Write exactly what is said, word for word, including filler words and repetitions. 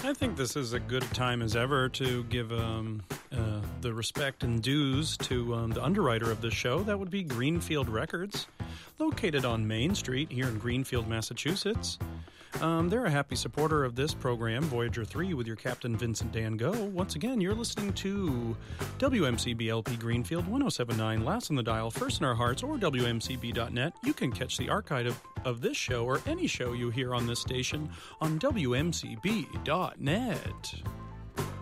I think this is a good time as ever to give um, uh, the respect and dues to um, the underwriter of this show. That would be Greenfield Records, located on Main Street here in Greenfield, Massachusetts. Um, they're a happy supporter of this program, Voyager three, with your Captain Vincent Dan Go. Once again, you're listening to W M C B L P Greenfield one oh seven point nine, last on the dial, first in our hearts, or W M C B dot net. You can catch the archive of, of this show or any show you hear on this station on W M C B dot net.